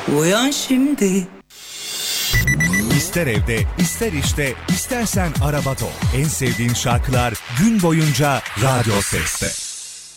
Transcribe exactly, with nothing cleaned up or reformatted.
Uyan şimdi. İster evde, ister işte, istersen arabada ol. En sevdiğin şarkılar gün boyunca Radyo Ses'te.